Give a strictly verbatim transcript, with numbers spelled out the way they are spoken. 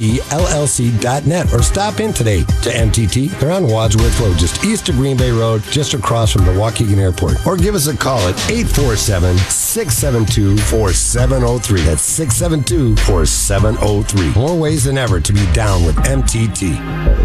L L C dot net or stop in today to M T T. They're on Wadsworth Road, just east of Green Bay Road, just across from the Waukegan Airport. Or give us a call at eight four seven, six seven two, four seven zero three. That's six seven two, four seven zero three. More ways than ever to be down with M T T.